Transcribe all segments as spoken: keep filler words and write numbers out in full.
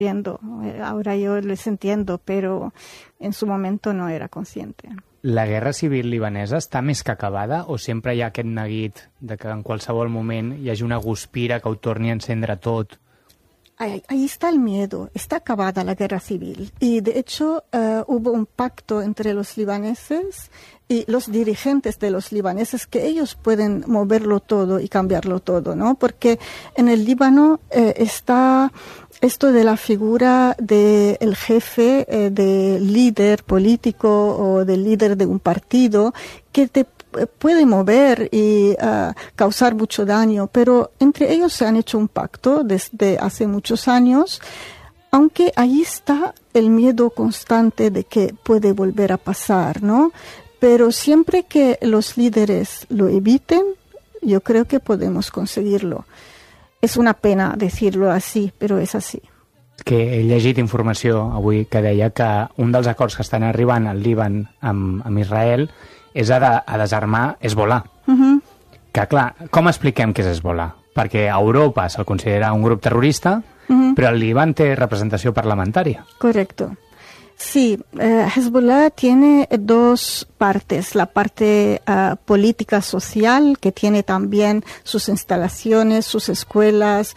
Ahora yo les entiendo, pero en su momento no era consciente. La guerra civil libanesa està més que acabada o sempre hi ha aquest neguit de que en qualsevol moment hi hagi una guspira que ho torni a encendre tot? Ahí, ahí está el miedo. Está acabada la guerra civil. Y de hecho uh, hubo un pacto entre los libaneses y los dirigentes de los libaneses que ellos pueden moverlo todo y cambiarlo todo, ¿no? Porque en el Líbano eh, está esto de la figura del jefe, eh, del líder político o del líder de un partido que te puede mover y uh, causar mucho daño, pero entre ellos se han hecho un pacto desde hace muchos años, aunque ahí está el miedo constante de que puede volver a pasar, ¿no? Pero siempre que los líderes lo eviten, yo creo que podemos conseguirlo. És una pena decirlo así, però és així. Que he llegit informació avui que deia que un dels acords que estan arribant al Líban amb, amb Israel és a, de, a desarmar Hezbollah. Uh-huh. Que, clar, com expliquem què és Hezbollah? Perquè a Europa se'l considera un grup terrorista, uh-huh. però el Líban té representació parlamentària. Correcto. Sí, eh, Hezbollah tiene dos partes, la parte uh, política social, que tiene también sus instalaciones, sus escuelas,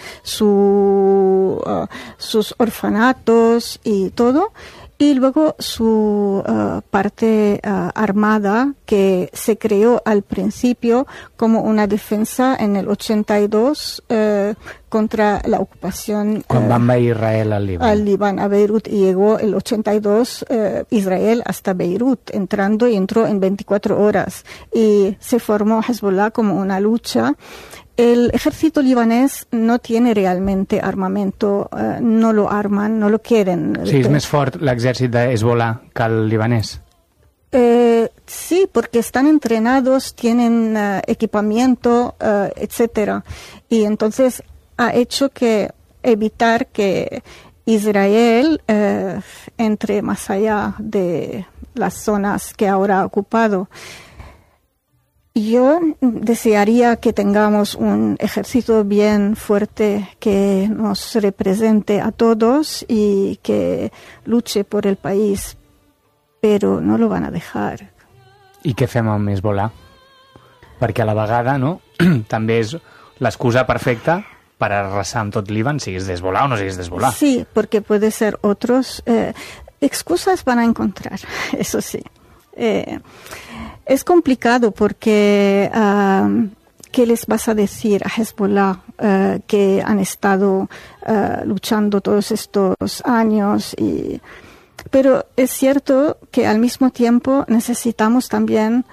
su, uh, sus orfanatos y todo, y luego su uh, parte uh, armada, que se creó al principio como una defensa en el ochenta y dos uh, contra la ocupación. Quan van invadir Israel al Líban. Al Líban, a Beirut, y llegó el ochenta y dos uh, Israel hasta Beirut, entrando y entró en veinticuatro horas. Y se formó Hezbollah como una lucha. El ejército libanés no tiene realmente armamento, uh, no lo arman, no lo quieren. Sí, és més fort l'exèrcit de Hezbollah que el libanès. Eh, sí, porque están entrenados, tienen uh, equipamiento, uh, etcétera. Y entonces ha hecho que evitar que Israel uh, entre más allá de las zonas que ahora ha ocupado. Yo desearía que tengamos un ejército bien fuerte que nos represente a todos y que luche por el país, però no lo van a dejar. I què fem amb Hezbollah? Perquè a la vegada, no?, també és l'excusa perfecta per arrasar amb tot Líban, siguis d'Hezbollah o no siguis d'Hezbollah. Sí, porque puede ser otros. Eh, excusas van a encontrar, eso sí. Eh, es complicado porque uh, ¿qué les vas a decir a Hezbollah uh, que han estado uh, luchando todos estos años? Y, pero es cierto que al mismo tiempo necesitamos también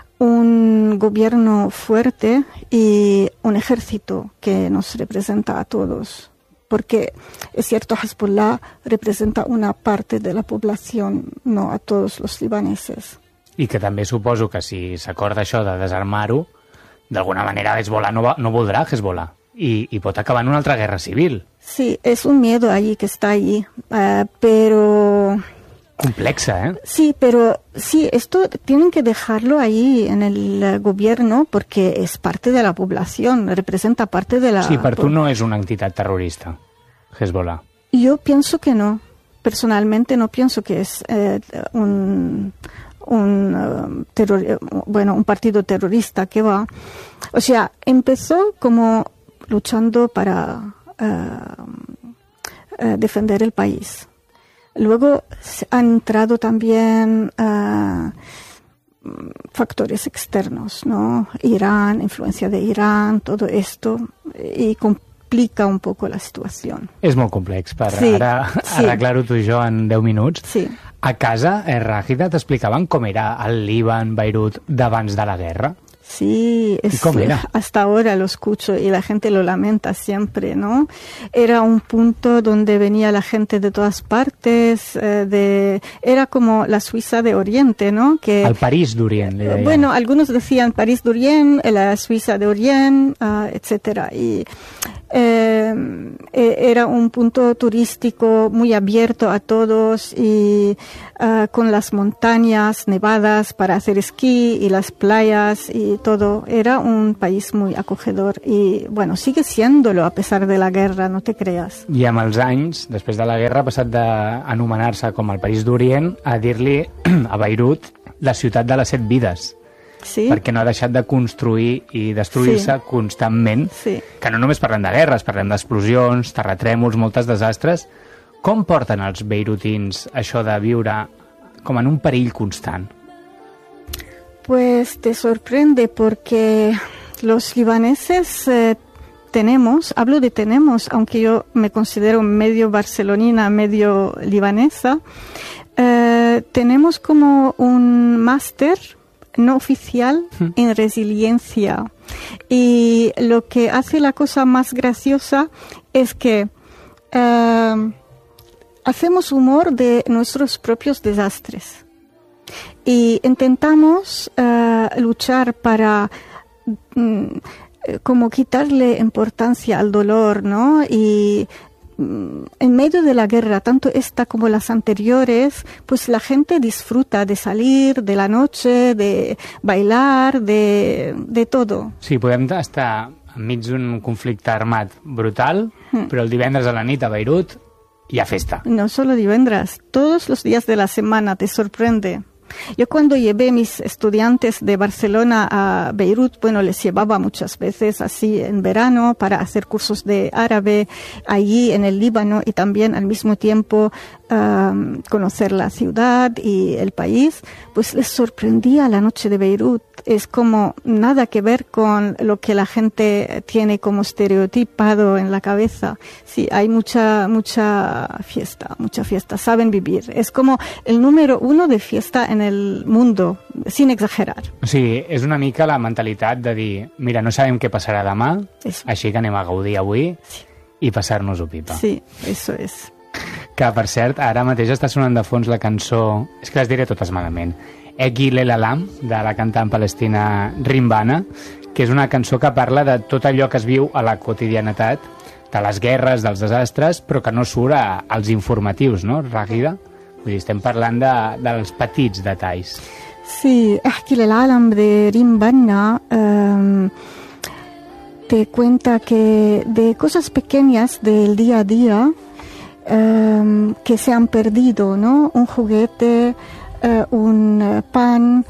un gobierno fuerte y un ejército que nos representa a todos. Porque es cierto, Hezbollah representa una parte de la población, no a todos los libaneses. I que també suposo que si s'acorda això de desarmar-ho, d'alguna manera Hezbollah no, va, no voldrà Hezbollah i, i pot acabar en una altra guerra civil. Sí, es un miedo allí que está allí, uh, pero... Complexa, ¿eh? Sí, pero sí, esto tienen que dejarlo ahí en el gobierno porque es parte de la población, representa parte de la... Sí, per tu no és una entitat terrorista, Hezbollah. Yo pienso que no. Personalmente no pienso que es eh, un... un uh, terror, bueno, un partido terrorista que va. O sea, empezó como luchando para uh, uh, defender el país. Luego han entrado también uh, factores externos, ¿no? Irán, influencia de Irán, todo esto, y complica un poco la situació. És molt complex per sí, ara sí. arreglar-ho tu i jo en deu minuts. Sí. A casa, eh, Ràgida, t'explicaven com era el Líban, Beirut, d'abans de la guerra? Sí, es, ¿cómo era? Hasta ahora lo escucho y la gente lo lamenta siempre, ¿no? Era un punto donde venía la gente de todas partes, eh, de, era como la Suiza de Oriente, ¿no? Que, el París d'Orient, li deien. Bueno, algunos decían París d'Orient, la Suiza de Orient, uh, etcétera. Y Eh, era un punto turístico muy abierto a todos y uh, con las montañas nevadas para hacer esquí y las playas y todo. Era un país muy acogedor y, bueno, sigue siéndolo a pesar de la guerra, no te creas. I amb els anys, després de la guerra, ha passat d'anomenar-se com el París d'Orient a dir-li a Beirut la ciutat de les set vides. Sí. Perquè no ha deixat de construir i destruir-se sí. constantment, sí. que no només parlem de guerres, parlem d'explosions, terratrèmols, moltes desastres. Com porten els beirutins això de viure com en un perill constant? Pues te sorprende porque los libaneses eh, tenemos, hablo de tenemos, aunque yo me considero medio barcelonina, medio libanesa, eh, tenemos como un máster no oficial en resiliencia. Y lo que hace la cosa más graciosa es que uh, hacemos humor de nuestros propios desastres y intentamos uh, luchar para um, como quitarle importancia al dolor, ¿no? Y en medio de la guerra, tanto esta como las anteriores, pues la gente disfruta de salir, de la noche, de bailar, de, de todo. Sí, podem estar enmig d'un conflicte armat brutal, mm. però el divendres a la nit a Beirut hi ha festa. No solo divendres, todos los días de la semana, te sorprende. Yo cuando llevé mis estudiantes de Barcelona a Beirut, bueno, les llevaba muchas veces así en verano para hacer cursos de árabe allí en el Líbano y también al mismo tiempo um, conocer la ciudad y el país, pues les sorprendía la noche de Beirut. Es como nada que ver con lo que la gente tiene como estereotipado en la cabeza. Sí, hay mucha, mucha fiesta, mucha fiesta, saben vivir. Es como el número uno de fiesta en el mundo, sin exagerar. O sigui, és una mica la mentalitat de dir, mira, no sabem què passarà demà, eso. Així que anem a gaudir avui sí. i passar-nos-ho pipa. Sí, eso es. Que, per cert, ara mateix està sonant de fons la cançó, és que les diré totes malament, Egi Lelalam, de la cantant palestina Rimbana, que és una cançó que parla de tot allò que es viu a la quotidianitat, de les guerres, dels desastres, però que no surt a, als informatius, no, Ràgida? Vull dir, estem parlant de, dels petits detalls. Sí, Egi Lelalam de Rimbana um, te cuenta que de cosas pequeñas del día a día um, que se han perdido, ¿no? Un juguete, Uh, un uh, pan,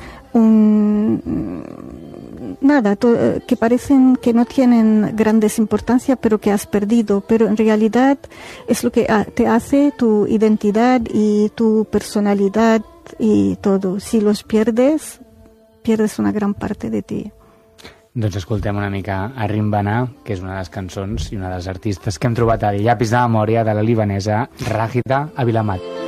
un nada, to, uh, que parecen que no tienen grandes importancia, pero que has perdido, pero en realidad es lo que uh, te hace tu identidad y tu personalidad y todo. Si los pierdes, pierdes una gran parte de ti. Doncs escoltem una mica a Rimbana, que és una de les cançons i una de les artistes que hem trobat al llapis de memòria de la libanesa Ràgida Abilamat.